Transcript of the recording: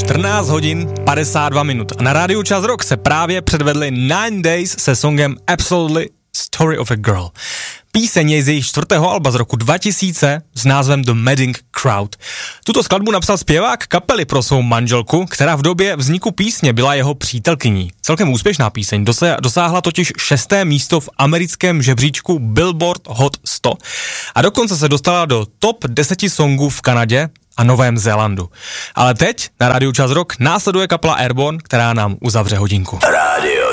14 hodin 52 minut a na rádiu Čas Rock se právě předvedli 9 Days se songem Absolutely Story of a Girl. Píseň je z jejich 4. alba z roku 2000 s názvem The Madding Crowd. Tuto skladbu napsal zpěvák kapely pro svou manželku, která v době vzniku písně byla jeho přítelkyní. Celkem úspěšná píseň, dosáhla totiž 6. místo v americkém žebříčku Billboard Hot 100 a dokonce se dostala do top 10 songů v Kanadě a Novém Zélandu. Ale teď na rádiu Čas Rock následuje kapela Airborne, která nám uzavře hodinku. Rádio